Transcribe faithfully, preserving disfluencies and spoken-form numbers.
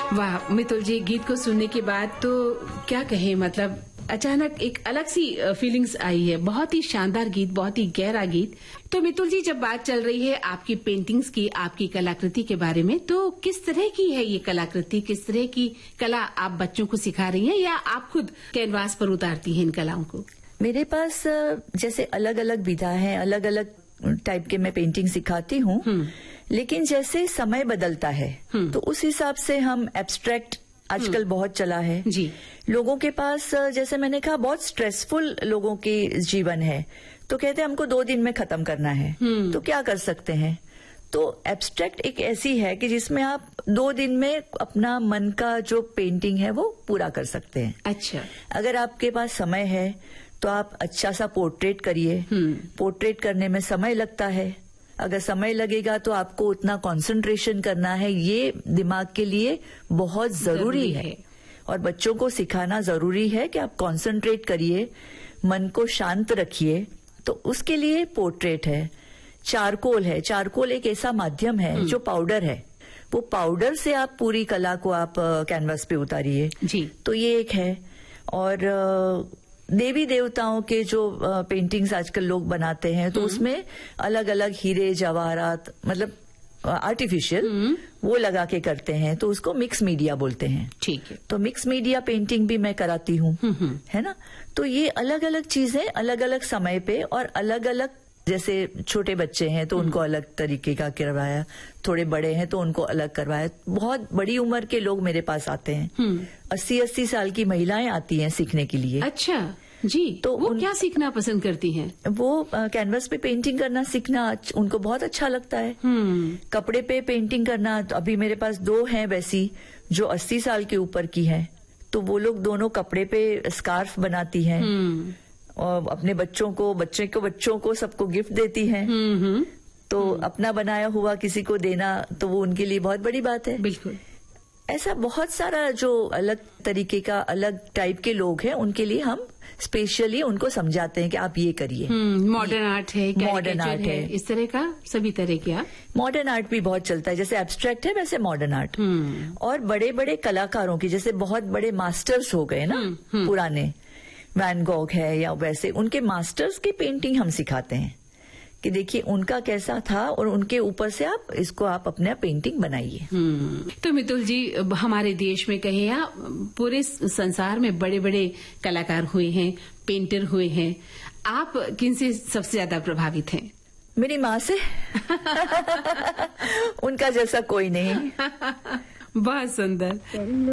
वाह मितुल जी, गीत को सुनने के बाद तो क्या कहें, मतलब अचानक एक अलग सी फीलिंग्स आई है। बहुत ही शानदार गीत, बहुत ही गहरा गीत। तो मितुल जी, जब बात चल रही है आपकी पेंटिंग्स की, आपकी कलाकृति के बारे में, तो किस तरह की है ये कलाकृति? किस तरह की कला आप बच्चों को सिखा रही हैं या आप खुद कैनवास पर उतारती हैं इन कलाओं को? मेरे पास जैसे अलग अलग विधा है, अलग अलग टाइप के मैं पेंटिंग सिखाती हूँ, लेकिन जैसे समय बदलता है तो उस हिसाब से हम एब्स्ट्रैक्ट आजकल बहुत चला है जी। लोगों के पास, जैसे मैंने कहा, बहुत स्ट्रेसफुल लोगों की जीवन है, तो कहते हैं हमको दो दिन में खत्म करना है, तो क्या कर सकते हैं? तो एब्स्ट्रैक्ट एक ऐसी है कि जिसमें आप दो दिन में अपना मन का जो पेंटिंग है वो पूरा कर सकते हैं। अच्छा। अगर आपके पास समय है तो आप अच्छा सा पोर्ट्रेट करिए। पोर्ट्रेट करने में समय लगता है, अगर समय लगेगा तो आपको उतना कंसंट्रेशन करना है, ये दिमाग के लिए बहुत जरूरी, जरूरी है।, है और बच्चों को सिखाना जरूरी है कि आप कंसंट्रेट करिए, मन को शांत रखिए। तो उसके लिए पोर्ट्रेट है। चारकोल है। चारकोल एक ऐसा माध्यम है जो पाउडर है, वो पाउडर से आप पूरी कला को आप कैनवास पे उतारिए जी। तो ये एक है। और देवी देवताओं के जो पेंटिंग्स आजकल लोग बनाते हैं तो उसमें अलग अलग हीरे जवाहरात, मतलब आर्टिफिशियल, वो लगा के करते हैं, तो उसको मिक्स मीडिया बोलते हैं। ठीक है। तो मिक्स मीडिया पेंटिंग भी मैं कराती हूँ, है ना। तो ये अलग अलग चीजें अलग अलग समय पे और अलग अलग, जैसे छोटे बच्चे हैं तो उनको अलग तरीके का करवाया, थोड़े बड़े हैं तो उनको अलग करवाया, बहुत बड़ी उम्र के लोग मेरे पास आते हैं, अस्सी अस्सी साल की महिलाएं आती हैं सीखने के लिए। अच्छा जी। तो वो उन, क्या सीखना पसंद करती हैं? वो कैनवास पे पेंटिंग करना सीखना उनको बहुत अच्छा लगता है। कपड़े पे पेंटिंग करना, तो अभी मेरे पास दो हैं वैसी जो अस्सी साल के ऊपर की हैं, तो वो लोग दोनों कपड़े पे स्कार्फ बनाती हैं और अपने बच्चों को बच्चे को बच्चों को सबको गिफ्ट देती हैं। तो अपना बनाया हुआ किसी को देना तो वो उनके लिए बहुत बड़ी बात है। बिल्कुल। ऐसा बहुत सारा जो अलग तरीके का, अलग टाइप के लोग हैं, उनके लिए हम स्पेशली उनको समझाते हैं कि आप ये करिए। मॉडर्न आर्ट है, मॉडर्न आर्ट है, इस तरह का सभी तरह का मॉडर्न आर्ट भी बहुत चलता है। जैसे एब्स्ट्रैक्ट है वैसे मॉडर्न आर्ट। और बड़े बड़े कलाकारों की, जैसे बहुत बड़े मास्टर्स हो गए ना पुराने, वैन गॉग है या वैसे, उनके मास्टर्स की पेंटिंग हम सिखाते हैं कि देखिए उनका कैसा था और उनके ऊपर से आप इसको आप अपने पेंटिंग बनाइए। तो मितुल जी, हमारे देश में कहें या पूरे संसार में बड़े बड़े कलाकार हुए हैं, पेंटर हुए हैं, आप किन से सबसे ज्यादा प्रभावित हैं? मेरी माँ से। उनका जैसा कोई नहीं। बहुत सुंदर।